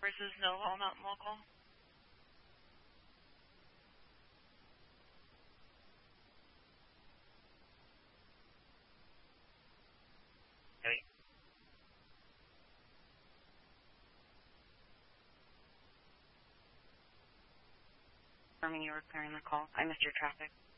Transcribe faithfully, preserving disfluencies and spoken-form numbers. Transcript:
versus Novo Mountain Local. Hey. Confirming you're repairing the call. I missed your traffic.